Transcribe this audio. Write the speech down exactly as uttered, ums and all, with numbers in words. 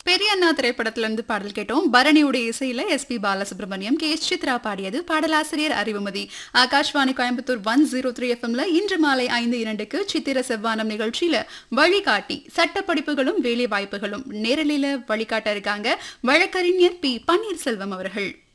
பெரிய அண்ணா திரைப்படத்துல இருந்து பாடல் கேட்டோம். பரணியுடைய இசையில S B Balasubramaniam, K S Chitra பாடியது. பாடலாசிரியர் Arivumathi. Akashvani Coimbatore one zero three எஃப்எம்ல இன்று மாலை ஐந்து இரண்டுக்கு சித்திர செவ்வானம் நிகழ்ச்சியில வழிகாட்டி சட்ட படிப்புகளும் வேலை வாய்ப்புகளும் நேரலையில வழிகாட்ட இருக்காங்க வழக்கறிஞர் பி பன்னீர்செல்வம் அவர்கள்.